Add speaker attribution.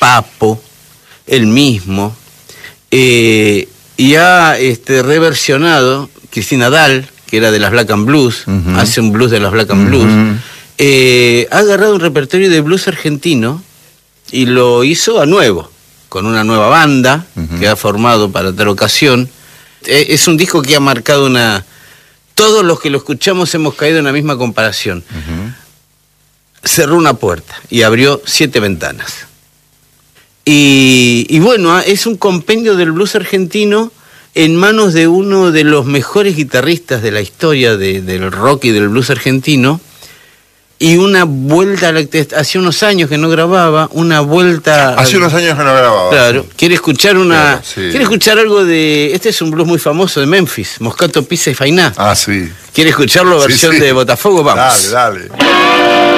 Speaker 1: Papo, él mismo, y ha reversionado Cristina Dahl, que era de las Black and Blues, hace un blues de las Black and Blues, ha agarrado un repertorio de blues argentino y lo hizo a nuevo, con una nueva banda que ha formado para tal ocasión. Es un disco que ha marcado todos los que lo escuchamos hemos caído en la misma comparación. Cerró una puerta y abrió 7 ventanas. Y bueno, es un compendio del blues argentino en manos de uno de los mejores guitarristas de la historia del rock y del blues argentino, y una vuelta, hacía unos años que no grababa, una vuelta...
Speaker 2: Hace unos años que no grababa.
Speaker 1: Claro, quiere escuchar
Speaker 2: sí.
Speaker 1: Quiere escuchar algo de... Este es un blues muy famoso de Memphis, Moscato, Pizza y Fainá.
Speaker 2: Ah, sí.
Speaker 1: ¿Quiere escucharlo versión de Botafogo? Vamos.
Speaker 2: Dale.